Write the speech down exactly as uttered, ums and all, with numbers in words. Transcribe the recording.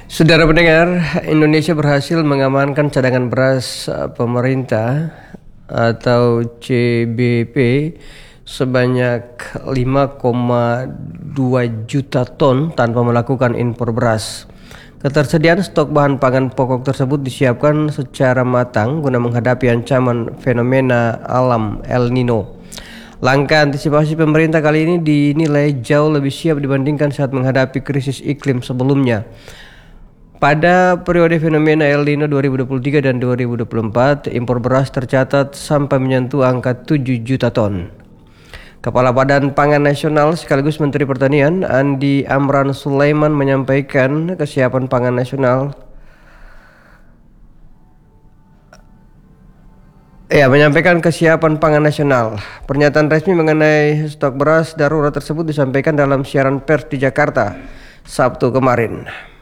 Saudara pendengar, Indonesia berhasil mengamankan cadangan beras eh, pemerintah atau C B P sebanyak lima koma dua juta ton tanpa melakukan impor beras. Ketersediaan stok bahan pangan pokok tersebut disiapkan secara matang guna menghadapi ancaman fenomena alam El Nino. Langkah antisipasi pemerintah kali ini dinilai jauh lebih siap dibandingkan saat menghadapi krisis iklim sebelumnya. Pada periode fenomena El Nino dua ribu dua puluh tiga dan dua ribu dua puluh empat, impor beras tercatat sampai menyentuh angka tujuh juta ton. Kepala Badan Pangan Nasional sekaligus Menteri Pertanian Andi Amran Sulaiman menyampaikan kesiapan pangan nasional Ya, menyampaikan kesiapan pangan nasional. Pernyataan resmi mengenai stok beras darurat tersebut disampaikan dalam siaran pers di Jakarta Sabtu kemarin.